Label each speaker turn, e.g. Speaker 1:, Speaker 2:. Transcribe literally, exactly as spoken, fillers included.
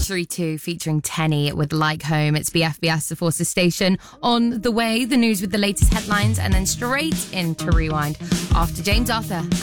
Speaker 1: three two featuring Tenny with Like Home. It's B F B S, the Forces Station. On the way, the news with the latest headlines, and then straight into Rewind after James Arthur